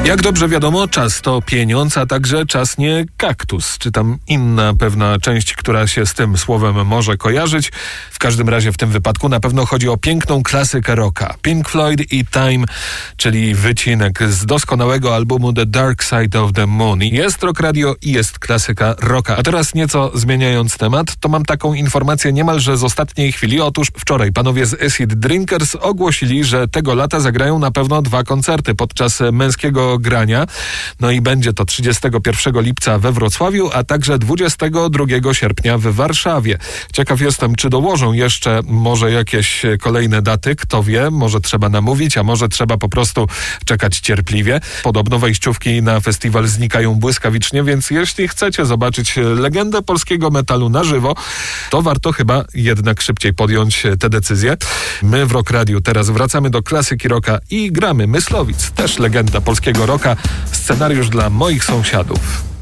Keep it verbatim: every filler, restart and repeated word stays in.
Jak dobrze wiadomo, czas to pieniądz, a także czas nie kaktus, czy tam inna pewna część, która się z tym słowem może kojarzyć. W każdym razie w tym wypadku na pewno chodzi o piękną klasykę rocka. Pink Floyd i Time, czyli wycinek z doskonałego albumu The Dark Side of the Moon. Jest Rock Radio i jest klasyka rocka. A teraz nieco zmieniając temat, to mam taką informację niemalże z ostatniej chwili. Otóż wczoraj panowie z Acid Drinkers ogłosili, że tego lata zagrają na pewno dwa koncerty podczas męskiego grania. No i będzie to trzydziestego pierwszego lipca we Wrocławiu, a także dwudziestego drugiego sierpnia w Warszawie. Ciekaw jestem, czy dołożą jeszcze może jakieś kolejne daty. Kto wie, może trzeba namówić, a może trzeba po prostu czekać cierpliwie. Podobno wejściówki na festiwal znikają błyskawicznie, więc jeśli chcecie zobaczyć legendę polskiego metalu na żywo, to warto chyba jednak szybciej podjąć tę decyzję. My w Rock Radiu teraz wracamy do klasyki rocka i gramy Myslowic, też legenda polskiego rocka, scenariusz dla moich sąsiadów.